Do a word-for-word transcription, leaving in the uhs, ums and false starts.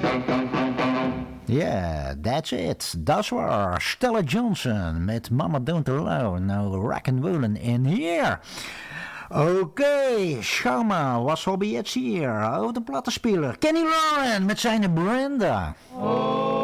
Yeah, that's it. Dat was Stella Johnson met Mama Don't Allow. Nou, rock and rollin' in here. Oké, okay, Sharma was al bij hier. Over de plattenspeler. Kenny Loren met zijn Brenda. Oh.